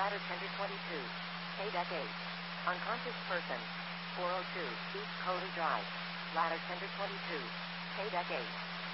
ladder tender 22, K-Deck 8. Unconscious person, 402, East Coder Drive, ladder tender 22, K-Deck 8.